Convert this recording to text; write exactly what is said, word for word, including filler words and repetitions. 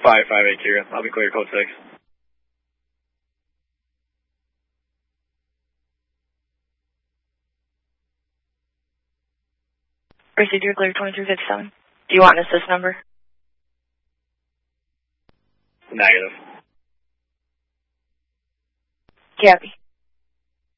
five five eight Kira. I'll be clear, code six. Received, you're clear, twenty-three fifty-seven. Do you want an assist number? Negative. Copy.